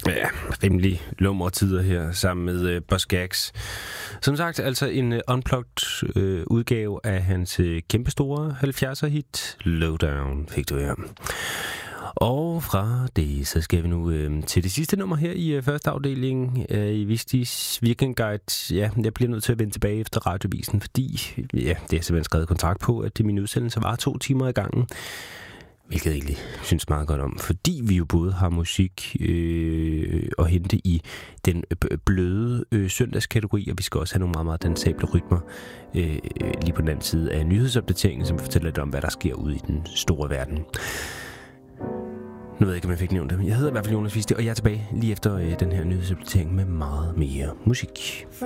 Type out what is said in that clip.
Ja, rimelig lumre tider her sammen med Boz Scaggs. Som sagt, altså en unplugged udgave af hans kæmpestore 70'er hit Lowdown, fik du her. Og fra det, så skal vi nu til det sidste nummer her i første afdeling i Vistis Weekendguide. Ja, jeg bliver nødt til at vende tilbage efter radiovisen, fordi det er simpelthen skrevet kontrakt på, at min udsendelse var 2 timer i gangen. Hvilket jeg egentlig synes meget godt om, fordi vi jo både har musik at hente i den bløde søndagskategori, og vi skal også have nogle meget, meget dansable rytmer lige på den anden side af nyhedsopdateringen, som fortæller lidt om, hvad der sker ude i den store verden. Nu ved jeg ikke, om jeg fik nævnt det. Jeg hedder i hvert fald Jonas Visti, og jeg er tilbage lige efter den her nyhedsopdatering med meget mere musik.